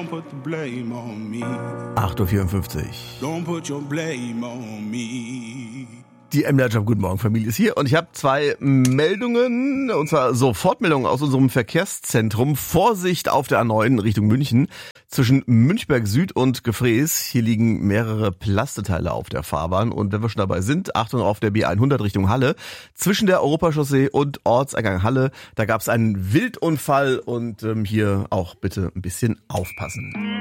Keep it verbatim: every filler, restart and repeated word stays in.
don't put the blame on me. acht Uhr vierundfünfzig. Don't put your blame on me. Die M-Leiter Guten Morgen Familie ist hier und ich habe zwei Meldungen, und zwar Sofortmeldungen aus unserem Verkehrszentrum. Vorsicht auf der A neun Richtung München. Zwischen Münchberg Süd und Gefrees, hier liegen mehrere Plasteteile auf der Fahrbahn. Und wenn wir schon dabei sind, Achtung auf der B hundert Richtung Halle. Zwischen der Europachaussee und Ortseingang Halle, da gab es einen Wildunfall und ähm, hier auch bitte ein bisschen aufpassen.